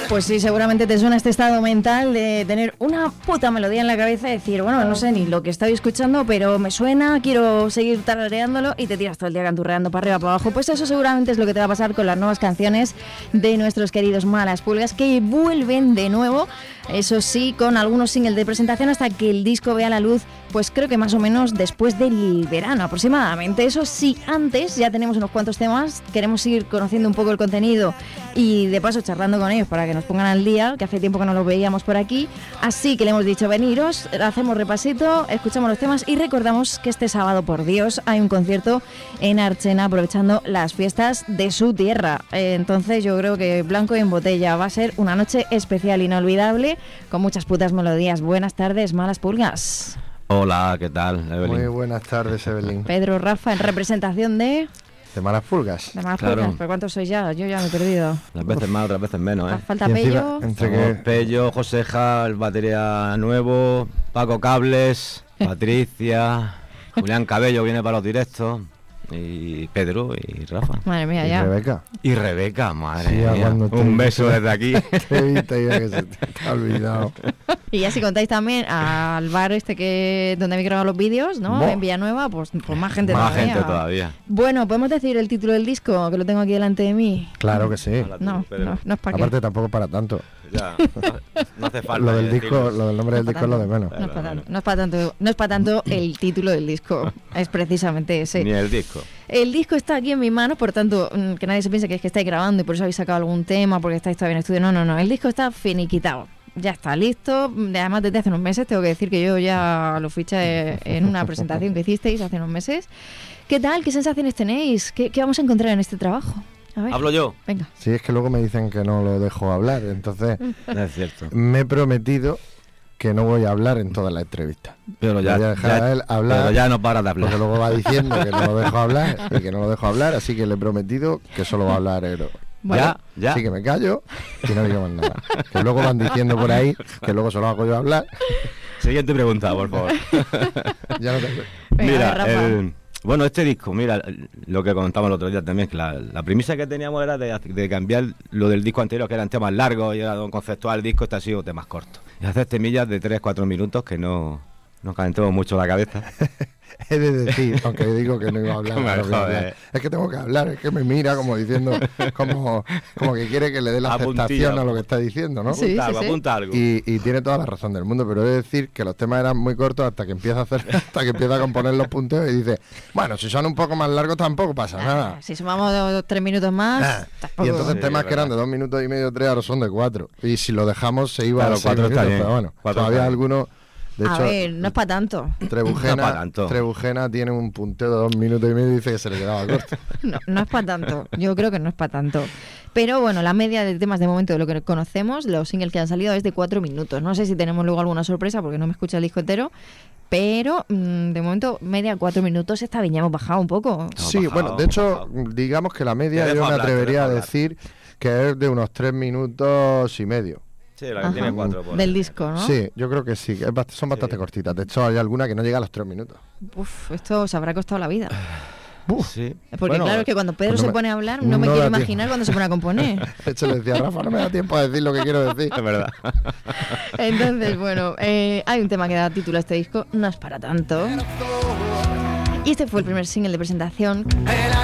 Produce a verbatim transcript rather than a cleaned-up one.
Pues sí, seguramente te suena este estado mental de tener una puta melodía en la cabeza y decir, bueno, no sé ni lo que estoy escuchando, pero me suena, quiero seguir tarareándolo y te tiras todo el día canturreando para arriba, para abajo. Pues eso seguramente es lo que te va a pasar con las nuevas canciones de nuestros queridos Malas Pulgas, que vuelven de nuevo, eso sí, con algunos singles de presentación hasta que el disco vea la luz, pues creo que más o menos después del verano aproximadamente. Eso sí, antes ya tenemos unos cuantos temas, queremos ir conociendo un poco el contenido y de paso charlando con ellos para que nos pongan al día, que hace tiempo que no los veíamos por aquí, así que le hemos dicho veniros, hacemos repasito, escuchamos los temas y recordamos que este sábado, por Dios, hay un concierto en Archena aprovechando las fiestas de su tierra. Eh, entonces yo creo que blanco y en botella va a ser una noche especial, inolvidable, con muchas putas melodías. Buenas tardes, Malas Pulgas. Hola, ¿qué tal, Evelyn? Muy buenas tardes, Evelyn. Pedro, Rafa, en representación de... De Malas Pulgas. De Malas Claro. Pulgas, ¿pero cuántos sois ya? Yo ya me he perdido. Unas veces más, otras veces menos, ¿eh? Falta Y encima, Pello. entre Somos que Pello, Joseja, el batería nuevo, Paco Cables, Patricia, Julián Cabello viene para los directos, y Pedro y Rafa. Madre mía, y ya. Rebeca. Y Rebeca, madre Sí, mía. cuando te- Un beso desde aquí. Te he visto ya que se te ha olvidado. Y ya si contáis también al bar este que donde me grabado los vídeos, ¿no? Buah. En Villanueva, pues, pues más gente Más todavía. gente todavía. Bueno, ¿podemos decir el título del disco? Que lo tengo aquí delante de mí. Claro que sí. Habla tú, No, Pedro. no, no es para qué. Aparte tampoco para tanto. Ya, no, no hace falta. Lo del ni disco, decirlo. lo del nombre del No es disco pa' es lo de tanto. menos. No es para tanto, no es para tanto, no es para tanto el título del disco, es precisamente ese. Ni el disco. El disco está aquí en mis manos, por tanto, mm, que nadie se piense que es que estáis grabando y por eso habéis sacado algún tema, porque estáis todavía en estudio. No, no, no, el disco está finiquitado. Ya está listo. Además, desde hace unos meses tengo que decir que yo ya lo fiché en una presentación que hicisteis hace unos meses. ¿Qué tal? ¿Qué sensaciones tenéis? ¿Qué, qué vamos a encontrar en este trabajo? A ver, Hablo yo. venga. Sí, es que luego me dicen que no lo dejo hablar. Entonces, No es cierto. me he prometido que no voy a hablar en toda la entrevista. Pero ya, Voy a dejar ya- a él hablar. pero ya no para de Porque hablar. luego va diciendo que no lo dejo hablar y que no lo dejo hablar, así que le he prometido que solo va a hablar él. Bueno, Ya, ya. Así que me callo y no digo más nada. Que luego van diciendo por ahí que luego solo hago yo hablar. Siguiente pregunta, por favor. Ya no te... venga, Mira, a ver, Rafa. el- bueno, este disco, mira, lo que comentamos el otro día también, que la, la premisa que teníamos era de, de cambiar lo del disco anterior, que eran temas largos y era un conceptual, el disco este ha sido temas cortos. Y hacer temillas de tres cuatro minutos que no nos calentemos mucho la cabeza. He de decir, aunque digo que no iba a hablar, Me no voy a jode. hablar. Es que tengo que hablar, es que me mira como diciendo, como, como que quiere que le dé la A aceptación puntilla. a lo que está diciendo, ¿no? Sí, Apunta algo, sí. apunta algo. Y, y tiene toda la razón del mundo, pero he de decir que los temas eran muy cortos hasta que empieza a hacer, hasta que empieza a componer los punteos y dice, bueno, si son un poco más largos tampoco pasa nada. Ah, si sumamos dos, tres minutos más, Ah, tampoco... y entonces Sí, temas es que eran de verdad. dos minutos y medio, tres, ahora son de cuatro. Y si lo dejamos se iba Claro, a seis cuatro está minutos, bien. pero bueno, Cuatro todavía está bien. algunos, de a hecho, ver, no es para tanto. Trebujena, No pa' tanto. Trebujena tiene un punteo de dos minutos y medio y dice que se le quedaba corto. No, no es para tanto. Yo creo que no es para tanto. Pero bueno, la media de temas de momento de lo que conocemos, los singles que han salido es de cuatro minutos. No sé si tenemos luego alguna sorpresa porque no me escucha el disco entero. Pero mmm, de momento, media cuatro minutos. Esta viña hemos bajado un poco. Sí, bajado, bueno, de hemos hecho, bajado. digamos que la media Te yo dejo me hablar, te atrevería dejo a hablar. decir que es de unos tres minutos y medio. Sí, la que Ajá. tiene cuatro. por Del ahí. disco, ¿no? Sí, yo creo que sí, es bast- son bastante Sí. cortitas. De hecho, hay alguna que no llega a los tres minutos. Uf, esto os habrá costado la vida. Uf, Sí. Porque Bueno, claro, es que cuando Pedro pues no se me- pone a hablar, no me no quiero da tiempo. imaginar cuando se pone a componer. de hecho le decía a Rafa, no me da tiempo a decir lo que quiero decir. Es verdad. Entonces, bueno, eh, hay un tema que da título a este disco, no es para tanto. Y este fue el primer single de presentación.